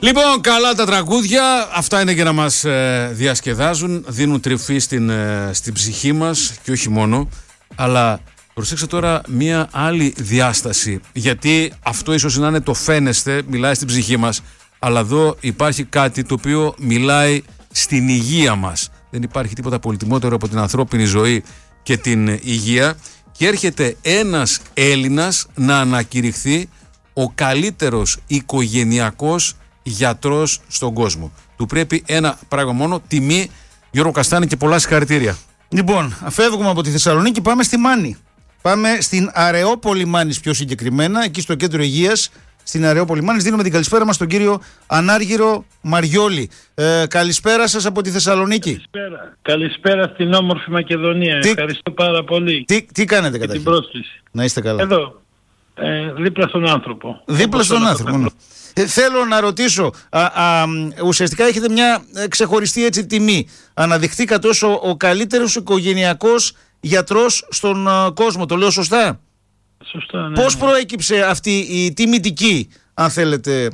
Λοιπόν, καλά τα τραγούδια. Αυτά είναι για να μας διασκεδάζουν, δίνουν τρυφή στην ψυχή μας και όχι μόνο. Αλλά προσέξτε τώρα μία άλλη διάσταση. Γιατί αυτό ίσως να είναι το φαίνεστε, μιλάει στην ψυχή μας. Αλλά εδώ υπάρχει κάτι το οποίο μιλάει στην υγεία μας. Δεν υπάρχει τίποτα πολυτιμότερο από την ανθρώπινη ζωή και την υγεία. Και έρχεται ένας Έλληνας να ανακηρυχθεί ο καλύτερος οικογενειακός γιατρός στον κόσμο. Του πρέπει ένα πράγμα μόνο, τιμή. Γιώργο Καστάνη, και πολλά συγχαρητήρια. Λοιπόν, φεύγουμε από τη Θεσσαλονίκη, πάμε στη Μάνη. Πάμε στην Αρεόπολη Μάνης πιο συγκεκριμένα, εκεί στο κέντρο υγείας, στην Αρεόπολη Μάνης. Δίνουμε την καλησπέρα μας στον κύριο Ανάργυρο Μαριόλη. Καλησπέρα σας από τη Θεσσαλονίκη. Καλησπέρα στην όμορφη Μακεδονία. Ευχαριστώ πάρα πολύ. Τι κάνετε καταρχήν? Την πρόσκληση. Να είστε καλά. Εδώ, δίπλα στον άνθρωπο. Δίπλα στον άνθρωπο. Θέλω να ρωτήσω, ουσιαστικά έχετε μια ξεχωριστή έτσι τιμή. Αναδειχθήκατε ως ο καλύτερος οικογενειακός γιατρός στον κόσμο. Το λέω σωστά? Σωστά, ναι. Πώς προέκυψε αυτή η τιμητική, αν θέλετε?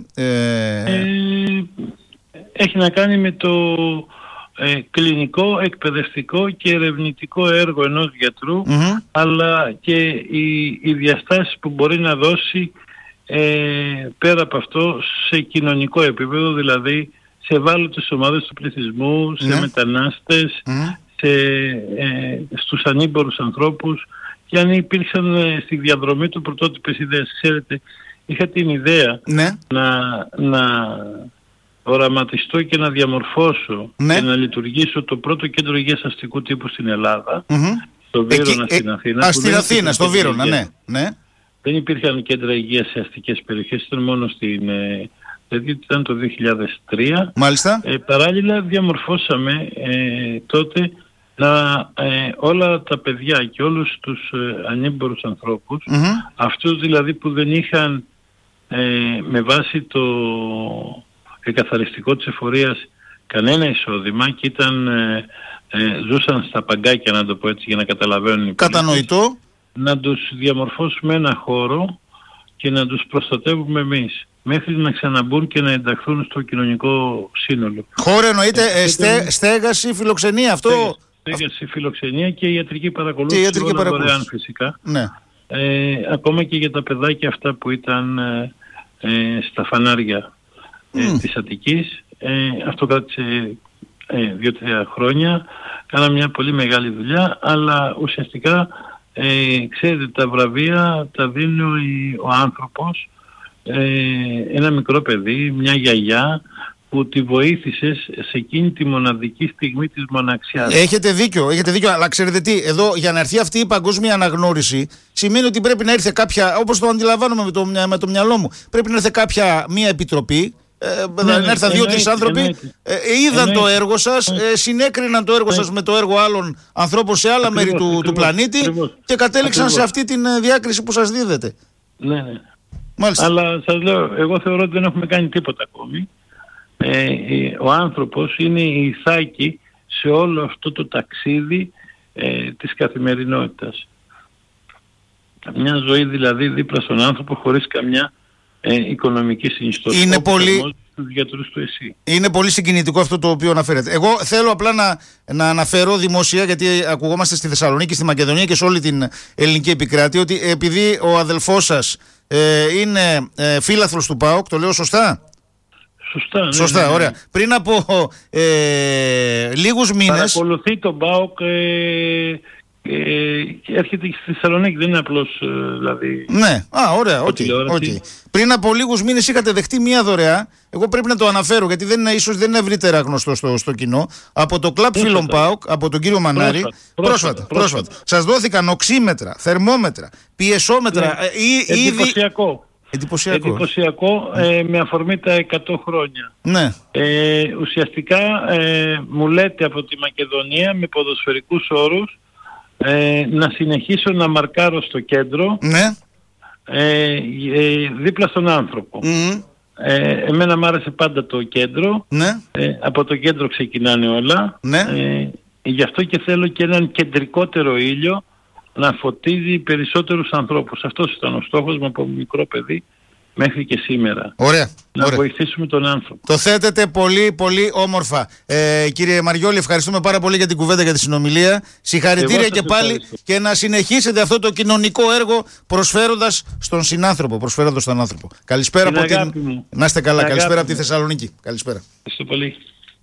Έχει να κάνει με το κλινικό, εκπαιδευτικό και ερευνητικό έργο ενός γιατρού, αλλά και οι διαστάσεις που μπορεί να δώσει πέρα από αυτό σε κοινωνικό επίπεδο, δηλαδή σε ευάλωτες ομάδες του πληθυσμού, σε μετανάστες, στους ανήμπορους ανθρώπους, και αν υπήρξαν στη διαδρομή του πρωτότυπες ιδέες. Ξέρετε, είχα την ιδέα να οραματιστώ και να διαμορφώσω και να λειτουργήσω το πρώτο κέντρο υγείας αστικού τύπου στην Ελλάδα, στο Βύρωνα στην Αθήνα. Στην Αθήνα, στο Βύρωνα, ναι. Δεν υπήρχαν κέντρα υγείας σε αστικές περιοχές, ήταν μόνο δηλαδή ήταν το 2003. Μάλιστα. Παράλληλα διαμορφώσαμε τότε όλα τα παιδιά και όλους τους ανήμπορους ανθρώπους, αυτούς δηλαδή που δεν είχαν με βάση το εκαθαριστικό της εφορίας κανένα εισόδημα και ζούσαν στα παγκάκια, να το πω έτσι για να καταλαβαίνουν οι κατανοητό, να τους διαμορφώσουμε ένα χώρο και να τους προστατεύουμε εμείς μέχρι να ξαναμπούν και να ενταχθούν στο κοινωνικό σύνολο. Χώρο εννοείται στέγαση, φιλοξενία, αυτό? Στέγαση, φιλοξενία και ιατρική παρακολούθηση, όλα δωρεάν φυσικά. Ναι. Ακόμα και για τα παιδάκια αυτά που ήταν στα φανάρια της Αττικής. Αυτό κράτησε 2-3 χρόνια. Κάναμε μια πολύ μεγάλη δουλειά, αλλά ουσιαστικά ξέρετε, τα βραβεία τα δίνει ο άνθρωπος, ένα μικρό παιδί, μια γιαγιά που τη βοήθησε σε εκείνη τη μοναδική στιγμή της μοναξιάς. Έχετε δίκιο, αλλά ξέρετε τι, εδώ για να έρθει αυτή η παγκόσμια αναγνώριση σημαίνει ότι πρέπει να έρθει κάποια, όπως το αντιλαμβάνομαι με το μυαλό μου, πρέπει να έρθει μια επιτροπή, να έρθαν 2-3 άνθρωποι, είδαν το έργο σας, συνέκριναν το έργο σας με το έργο άλλων ανθρώπων σε άλλα μέρη του πλανήτη και κατέληξαν σε αυτή την διάκριση που σας δίδεται. Ναι. Μάλιστα. Αλλά σας λέω, εγώ θεωρώ ότι δεν έχουμε κάνει τίποτα ακόμη. Ο άνθρωπος είναι η ηθάκη σε όλο αυτό το ταξίδι της καθημερινότητας. Μια ζωή δηλαδή δίπλα στον άνθρωπο χωρίς καμιά οικονομική συνιστόσα. Είναι πολύ συγκινητικό αυτό το οποίο αναφέρετε. Εγώ θέλω απλά να αναφέρω δημοσία, γιατί ακουγόμαστε στη Θεσσαλονίκη, στη Μακεδονία και σε όλη την ελληνική επικράτεια, ότι επειδή ο αδελφός σας είναι φίλαθλος του ΠΑΟΚ, το λέω σωστά? Σωστά, ναι. Ωραία. Πριν από λίγους μήνες παρακολουθεί τον ΠΑΟΚ και έρχεται στη Θεσσαλονίκη, δεν είναι απλώς δηλαδή. Ναι, ωραία, okay. Πριν από λίγους μήνες είχατε δεχτεί μία δωρεά. Εγώ πρέπει να το αναφέρω, γιατί ίσως δεν είναι ευρύτερα γνωστό στο κοινό. Από το κλαμπ φίλων ΠΑΟΚ, από τον κύριο Μανάρη. Πρόσφατα. Σας δώθηκαν οξύμετρα, θερμόμετρα, πιεσόμετρα. Εντυπωσιακό, με αφορμή τα 100 χρόνια. Ναι. Ουσιαστικά μου λέτε από τη Μακεδονία με ποδοσφαιρικούς όρους να συνεχίσω να μαρκάρω στο κέντρο, ναι, δίπλα στον άνθρωπο. Εμένα μου άρεσε πάντα το κέντρο, ναι. Από το κέντρο ξεκινάνε όλα, ναι. Γι' αυτό και θέλω και έναν κεντρικότερο ήλιο να φωτίζει περισσότερους ανθρώπους. Αυτός ήταν ο στόχος μου από μικρό παιδί μέχρι και σήμερα. Ωραία. Να βοηθήσουμε τον άνθρωπο. Το θέτετε πολύ πολύ όμορφα. Κύριε Μαριόλη, ευχαριστούμε πάρα πολύ για την κουβέντα, για τη συνομιλία. Συγχαρητήρια και πάλι ευχαριστώ. Και να συνεχίσετε αυτό το κοινωνικό έργο προσφέροντας στον συνάνθρωπο, προσφέροντας στον άνθρωπο. Καλησπέρα από την... Να είστε καλά, καλησπέρα από τη Θεσσαλονίκη. Καλησπέρα. Ευχαριστώ πολύ.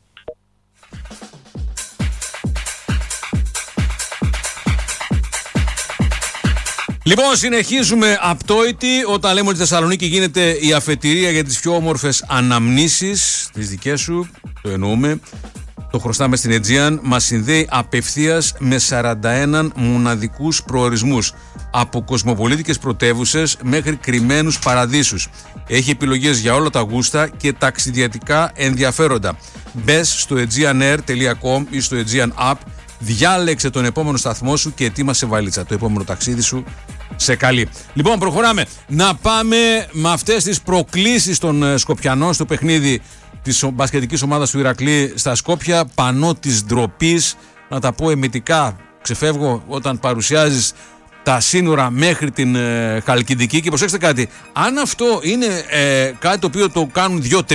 Λοιπόν, συνεχίζουμε απτόητη όταν λέμε ότι η Θεσσαλονίκη γίνεται η αφετηρία για τις πιο όμορφες αναμνήσεις, τις δικές σου, το εννοούμε. Το χρωστάμε στην Aegean, μας συνδέει απευθείας με 41 μοναδικούς προορισμούς, από κοσμοπολίτικες πρωτεύουσες μέχρι κρυμμένους παραδείσους. Έχει επιλογές για όλα τα γούστα και ταξιδιατικά ενδιαφέροντα. Μπες στο aegeanair.com ή στο Aegean App, διάλεξε τον επόμενο σταθμό σου και ετοίμασε βαλίτσα. Το επόμενο ταξίδι σου σε καλή. Λοιπόν, προχωράμε. Να πάμε με αυτές τις προκλήσεις των Σκοπιανών στο παιχνίδι της μπασκετικής ομάδας του Ηρακλή στα Σκόπια. Πανό της ντροπής, να τα πω εμιτικά, ξεφεύγω όταν παρουσιάζεις τα σύνορα μέχρι την Χαλκιδική. Και προσέξτε κάτι, αν αυτό είναι κάτι το οποίο το κάνουν 2-3,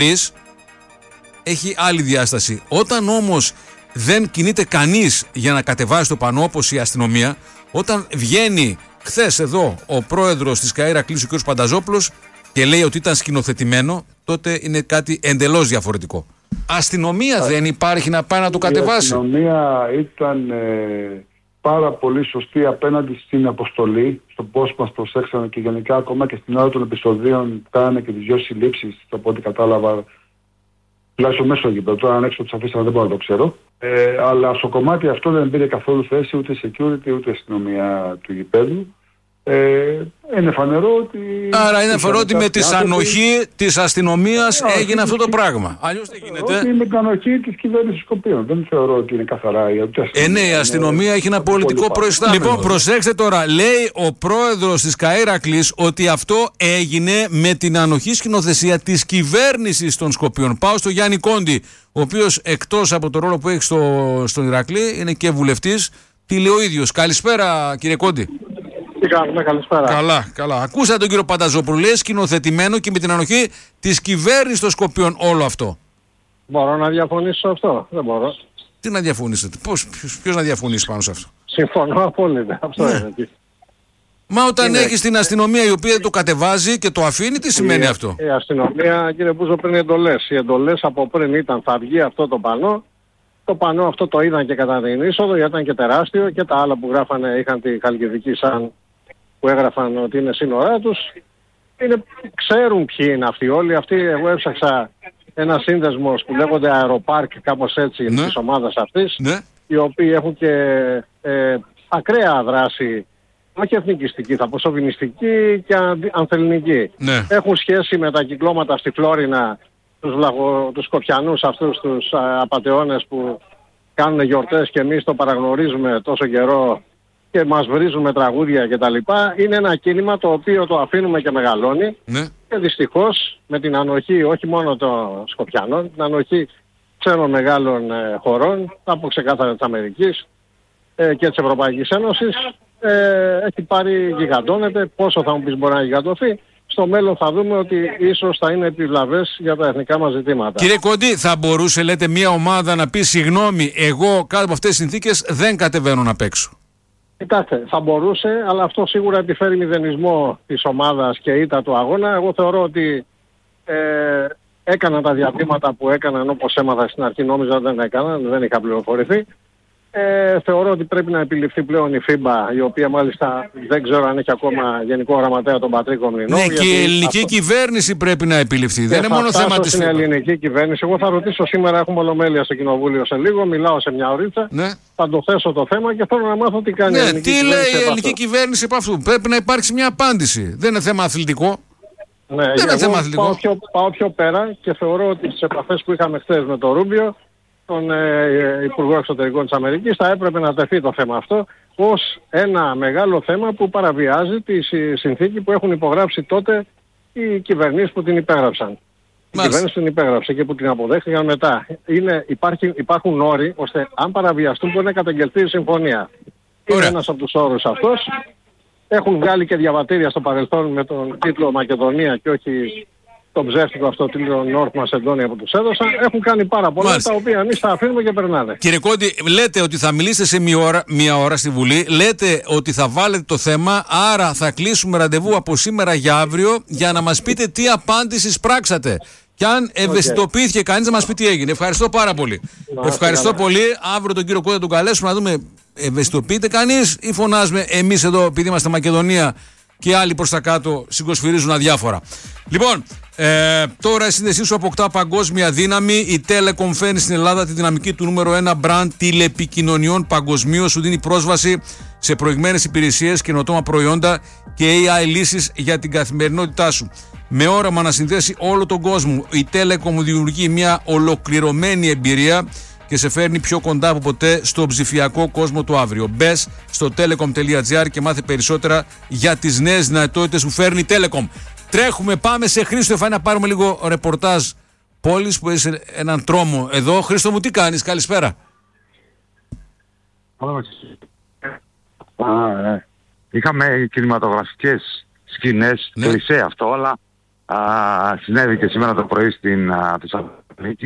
έχει άλλη διάσταση. Όταν όμως δεν κινείται κανείς για να κατεβάσει το πανό, όπως η αστυνομία, όταν βγαίνει χθες εδώ ο πρόεδρος της ΚΑΕ Ηρακλής, ο κ. Πανταζόπουλος, και λέει ότι ήταν σκηνοθετημένο, τότε είναι κάτι εντελώς διαφορετικό. Αστυνομία δεν υπάρχει να πάει να το κατεβάσει? Η αστυνομία ήταν πάρα πολύ σωστή απέναντι στην αποστολή, στο πώς μας προσέξανε και γενικά ακόμα και στην ώρα των επεισοδίων που κάνανε και τις 2 συλλήψεις, από ό,τι κατάλαβα, τουλάχιστον μέσω γήπεδο. Τώρα αν έξω τους αφήσανε δεν μπορώ να το ξέρω. Αλλά στο κομμάτι αυτό δεν πήρε καθόλου θέση ούτε security ούτε αστυνομία του γηπέδου. Είναι φανερό ότι... Άρα είναι φανερό ότι με τη ανοχή της αστυνομίας έγινε αυτό το πράγμα. Αλλιώς δεν γίνεται. Ότι με την ανοχή της κυβέρνησης Σκοπίων. Δεν θεωρώ ότι είναι καθαρά η αστυνομία. Ναι, η αστυνομία έχει ένα πολιτικό προϊστάμενο. Λοιπόν, προσέξτε τώρα. Λέει ο πρόεδρος της ΚΑΕ Ηρακλής ότι αυτό έγινε με την ανοχή σκηνοθεσία της κυβέρνησης των Σκοπίων. Πάω στο Γιάννη Κόντι, ο οποίος εκτός από το ρόλο που έχει στον Ηρακλή είναι και βουλευτής. Τι λέει ο ίδιος? Καλησπέρα, κύριε Κόντι. Τι κάνουμε, καλησπέρα. Καλά. Ακούσατε τον κύριο Πανταζόπουλο, λέει σκηνοθετημένο και με την ανοχή της κυβέρνησης των Σκοπίων όλο αυτό. Μπορώ να διαφωνήσω αυτό? Δεν μπορώ. Τι να διαφωνήσετε? Ποιος να διαφωνήσει πάνω σε αυτό? Συμφωνώ απόλυτα. Αυτό είναι. Μα όταν έχεις την αστυνομία η οποία το κατεβάζει και το αφήνει, τι σημαίνει αυτό? Η αστυνομία, κύριε Μπούζο, πριν εντολές. Οι εντολές από πριν ήταν θα βγει αυτό το πανό. Το πανό αυτό το είδαν και κατά την είσοδο, γιατί ήταν και τεράστιο, και τα άλλα που γράφανε είχαν τη Χαλκιδική σαν που έγραφαν ότι είναι σύνορά τους. Ξέρουν ποιοι είναι αυτοί όλοι. Αυτοί, εγώ έψαξα ένα σύνδεσμος που λέγονται Αεροπάρκ, κάπως έτσι, ναι, της ομάδας αυτής, ναι, οι οποίοι έχουν και ακραία δράση, όχι εθνικιστική, θα πω σοβινιστική και ανθεληνική. Ναι. Έχουν σχέση με τα κυκλώματα στη Φλόρινα, τους Σκοπιανούς αυτούς, τους απατεώνες που κάνουν γιορτές και εμείς το παραγνωρίζουμε τόσο καιρό και μας βρίζουν με τραγούδια κτλ. Είναι ένα κίνημα το οποίο το αφήνουμε και μεγαλώνει, ναι, και δυστυχώς με την ανοχή όχι μόνο των Σκοπιανών, την ανοχή ξένων μεγάλων χωρών, από ξεκάθαρα της Αμερικής και της Ευρωπαϊκής Ένωσης, έχει πάρει, γιγαντώνεται. Πόσο θα μου πεις μπορεί να γιγαντωθεί? Στο μέλλον θα δούμε ότι ίσως θα είναι επιβλαβές για τα εθνικά μας ζητήματα. Κύριε Κόντι, θα μπορούσε, λέτε, μια ομάδα να πει συγγνώμη, εγώ κάτω από αυτές τις συνθήκες δεν κατεβαίνω να παίξω? Κοιτάξτε, θα μπορούσε, αλλά αυτό σίγουρα επιφέρει μηδενισμό της ομάδας και ήττα του αγώνα. Εγώ θεωρώ ότι έκαναν τα διαβήματα που έκαναν, όπως έμαθα στην αρχή, νόμιζα δεν έκαναν, δεν είχα πληροφορηθεί. Θεωρώ ότι πρέπει να επιληφθεί πλέον η FIBA, η οποία μάλιστα δεν ξέρω αν έχει ακόμα γενικό γραμματέα τον Πατρίκο Μνηνό. Ναι, και η ελληνική κυβέρνηση πρέπει να επιληφθεί. Δεν είναι μόνο θέμα της FIBA. Είναι ελληνική κυβέρνηση. Εγώ θα ρωτήσω σήμερα, έχουμε ολομέλεια στο Κοινοβούλιο σε λίγο, μιλάω σε μια ωρίτσα. Ναι. Θα το θέσω το θέμα και θέλω να μάθω τι κάνει η ελληνική κυβέρνηση. Τι λέει η ελληνική κυβέρνηση από αυτού? Πρέπει να υπάρξει μια απάντηση. Δεν είναι θέμα αθλητικό. Ναι, δεν είναι θέμα αθλητικό. Πάω πιο πέρα και θεωρώ ότι στις επαφές που είχαμε χθες με τον Ρούμπιο, τον Υπουργό Εξωτερικών της Αμερικής, θα έπρεπε να τεθεί το θέμα αυτό ως ένα μεγάλο θέμα που παραβιάζει τη συνθήκη που έχουν υπογράψει τότε οι κυβερνήσεις που την υπέγραψαν. Η κυβέρνηση την υπέγραψε και που την αποδέχτηκαν μετά. Υπάρχουν όροι ώστε αν παραβιαστούν μπορεί να καταγγελθεί η συμφωνία. Είναι ένας από τους όρους αυτός. Έχουν βγάλει και διαβατήρια στο παρελθόν με τον τίτλο Μακεδονία και όχι τον ψεύτικο αυτό τίτλο North Macedonia που τους έδωσαν. Έχουν κάνει πάρα πολλά, τα οποία εμείς τα αφήνουμε και περνάνε. Κύριε Κόντι, λέτε ότι θα μιλήσετε σε μία ώρα στη Βουλή, λέτε ότι θα βάλετε το θέμα, άρα θα κλείσουμε ραντεβού από σήμερα για αύριο για να μας πείτε τι απάντηση σπράξατε. Και αν ευαισθητοποιήθηκε κανείς να μας πει τι έγινε. Ευχαριστώ πάρα πολύ. Ευχαριστώ πολύ. Αύριο τον κύριο Κόντι τον καλέσουμε να δούμε, ευαισθητοποιείται κανείς ή φωνάζουμε εμείς εδώ επειδή είμαστε Μακεδονία και άλλοι προς τα κάτω συγκοσφυρίζουν αδιάφορα. Λοιπόν, τώρα η σύνδεσή σου αποκτά παγκόσμια δύναμη. Η Telecom φέρνει στην Ελλάδα τη δυναμική του νούμερο 1 brand τηλεπικοινωνιών παγκοσμίως. Σου δίνει πρόσβαση σε προηγμένες υπηρεσίες, καινοτόμα προϊόντα και AI λύσεις για την καθημερινότητά σου. Με όραμα να συνδέσει όλο τον κόσμο, η Telecom δημιουργεί μια ολοκληρωμένη εμπειρία και σε φέρνει πιο κοντά από ποτέ στο ψηφιακό κόσμο του αύριο. Μπες στο telecom.gr και μάθε περισσότερα για τις νέες δυνατότητες που φέρνει η Telecom. Τρέχουμε, πάμε σε Χρήστο Εφάνη να πάρουμε λίγο ρεπορτάζ πόλης που έχει έναν τρόμο εδώ. Χρήστο μου, τι κάνεις, καλησπέρα. Είχαμε κινηματογραφικές σκηνές, κλισέ αυτό, αλλά συνέβη και σήμερα το πρωί στην Θεσσαλονίκη.